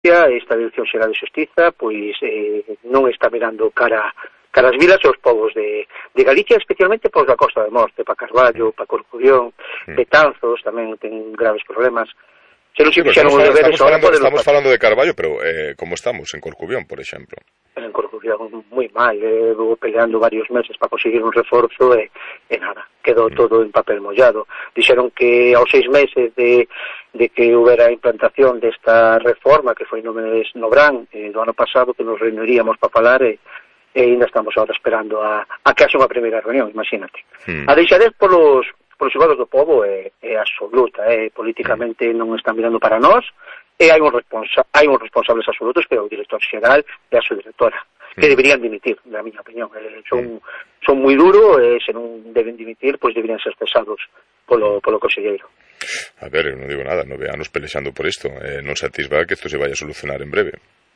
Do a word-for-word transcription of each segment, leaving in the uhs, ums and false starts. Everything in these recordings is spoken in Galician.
esta Dirección Xeral de Xustiza pois eh, non está mirando cara cara as vilas e os povos de, de Galicia, especialmente pois da Costa de Morte, pa Carballo, pa Corcubión, mm. Betanzos tamén ten graves problemas. Se non se sí, fixeron os deberes, estamos, falando, estamos falando de Carballo, pero eh, como estamos en Corcubión, por exemplo? En Corcubión moi mal, eh, vou peleando varios meses para conseguir un reforzo e, e nada, quedou mm. todo en papel mollado. Dixeron que aos seis meses de de que houbera a implantación desta reforma que foi no mes no verán eh, do ano pasado, que nos reuniríamos para falar e, e ainda estamos agora esperando a, a que haxe unha primeira reunión, imagínate. Hmm. A deixadez polos, polos xulgados do povo é, é absoluta, é, políticamente hmm. non están mirando para nós e hai un responsa, hai uns responsables absolutos que é o director xeral e a súa directora, que hmm. deberían dimitir, na miña opinión. Eh, son, hmm. son moi duro e se non deben dimitir, pois deberían ser cesados polo, polo conselleiro. A ver, eu non digo nada, nove anos pelexando por isto, eh, non se atisba que isto se vaya a solucionar en breve.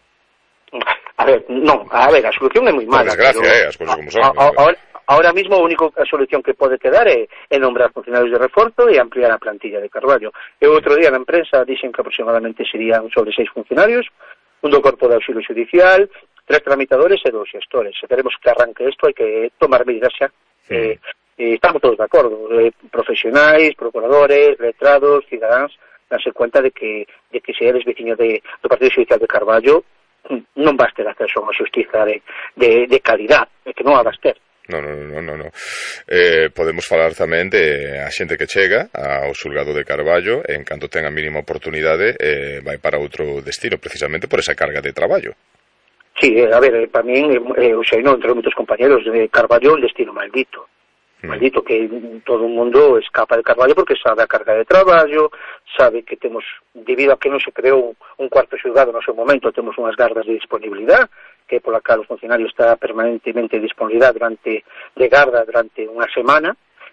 A ver, non, a ver, a solución é moi mala. Por desgracia, pero, eh, as cousas como son. A, a, ahora, ahora mismo a única solución que pode quedar é, é nombrar funcionarios de reforzo e ampliar a plantilla de Carballo. Eu outro día na empresa dixen que aproximadamente serían sobre seis funcionarios, un do corpo de auxilio judicial, tres tramitadores e dos xestores. Se queremos que arranque isto hai que tomar medidas xa. Sí. Eh, Eh, estamos todos de acordo, eh, profesionais, procuradores, letrados, cidadáns, darse cuenta de que de que se eres veciño de, do Partido Xudicial de Carballo non vas ter acceso a unha xustiza de, de, de calidad, é que non a vas ter. Non, non, non, non, non. Eh, podemos falar tamén de a xente que chega ao xulgado de Carballo e en canto ten a mínima oportunidade eh, vai para outro destino, precisamente por esa carga de traballo. Sí, eh, a ver, eh, para min, eh, o sei, non, entre moitos compañeros de Carballo, un destino maldito. Maldito, que todo o mundo escapa de Carballo porque sabe a carga de traballo, sabe que temos, debido a que non se creou un cuarto xulgado no seu momento, temos unhas gardas de disponibilidade, que pola cal o funcionario está permanentemente en disponibilidade durante, de garda durante unha semana,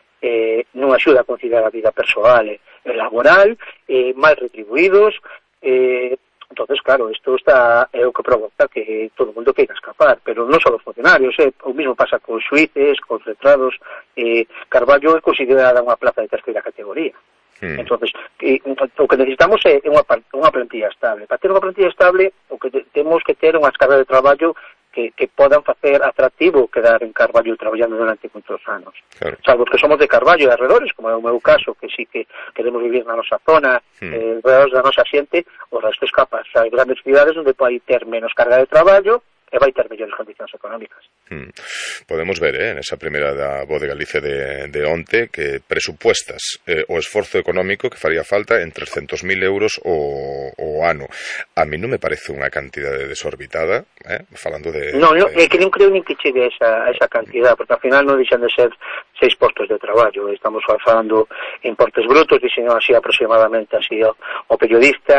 eh, non axuda a conciliar a vida persoal e laboral, eh, mal retribuídos, eh, entonces, claro, isto está é o que provoca que todo o mundo queira escapar, pero non só os funcionarios, eh, o mismo pasa con xuíces, con letrados, eh, Carballo é considerada unha plaza de terceira categoría. Mm. Entonces, eh, o que necesitamos é unha, unha plantilla estable. Para ter unha plantilla estable, o que te, temos que ter unhas cargas de traballo que, que podan facer atractivo quedar en Carballo traballando durante moitos anos. Claro. Salvo que somos de Carballo e arredores, como é o meu caso, que sí que queremos vivir na nosa zona, hmm. eh, alrededor da nosa xente, o resto escapas. Hai grandes cidades onde vai ter menos carga de traballo e vai ter mellores condicións económicas. Hmm. Podemos ver, eh, nesa primeira da Voz de Galicia de, de onte, que presupuestas eh, o esforzo económico que faría falta en trescentos mil euros o, o ano. A mí non me parece unha cantidade desorbitada, eh, falando de... Non, no, de... é que non creo nin que chegue a esa, a esa cantidad, porque ao final non deixan de ser seis postos de traballo. Estamos falando en portes brutos, dixen así aproximadamente así o, o periodista,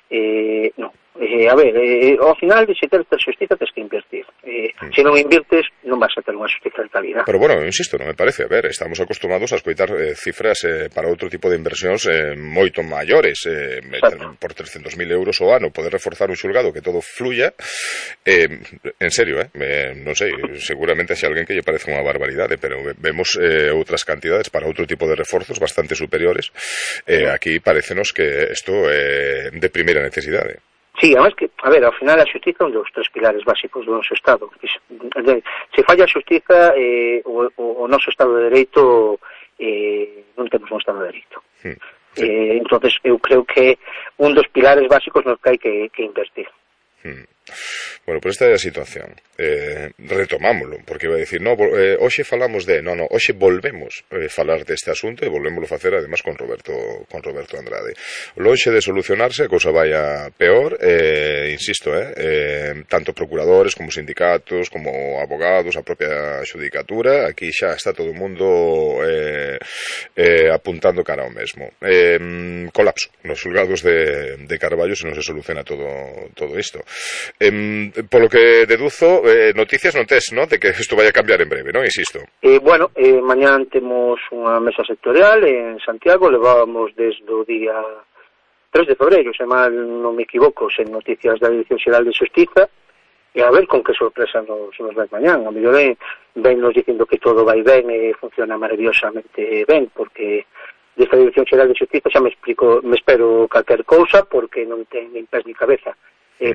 eh, non. Eh, a ver, eh, ao final de se ter xustiza tens que invertir, eh, mm. se non invirtes non vas a ter unha xustiza de calidad. Pero bueno, insisto, non me parece, a ver, estamos acostumados a escoitar eh, cifras eh, para outro tipo de inversións eh, moito maiores, eh, por trescentos mil euros o ano poder reforzar un xulgado que todo fluya, eh, en serio, eh, eh, non sei, seguramente xe alguén que lle parece unha barbaridade, pero vemos eh, outras cantidades para outro tipo de reforzos bastante superiores, eh, aquí parecenos que isto é eh, de primeira necesidade. Sí, además que, a ver, ao final a xustiza é un dos tres pilares básicos do noso Estado. Se falla a xustiza, eh, o, o, o noso Estado de Dereito eh, non temos un Estado de Dereito. Sí. Eh, entonces eu creo que un dos pilares básicos nos que hai que, que invertir. Hmm. Bueno, pues esta é a situación. Eh, retomámoslo, porque vai dicir, no, eh, hoxe falamos de, no, no, hoxe volvemos a eh, falar deste asunto e volvémoslo facer además con Roberto con Roberto Andrade. Lonxe de solucionarse, a cousa vai a peor, eh, insisto, eh, eh, tanto procuradores como sindicatos, como abogados, a propia xudicatura, aquí xa está todo o mundo eh, eh, apuntando cara ao mesmo. Eh, colapso nos xulgados de, de Carballo se non se soluciona todo, todo isto. Eh, polo que deduzo, eh, noticias non tes, ¿no?, de que isto vai a cambiar en breve, non? Insisto. Eh, bueno, eh, mañán temos unha mesa sectorial en Santiago, levábamos desde o día tres de febreiro, se mal non me equivoco, sen noticias da Dirección Xeral de Xustiza, e a ver con que sorpresa nos, nos ven mañán. A mellor ven nos dicindo que todo vai ben e funciona maravillosamente ben, porque desta Dirección Xeral de Xustiza xa me explico, me espero calquer cousa, porque non ten nin pés ni cabeza.